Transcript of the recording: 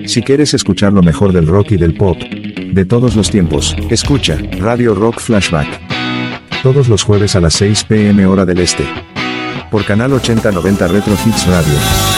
Si quieres escuchar lo mejor del rock y del pop de todos los tiempos, escucha Radio Rock Flashback. Todos los jueves a las 6 p.m. hora del este. Por Canal 8090 Retro Hits Radio.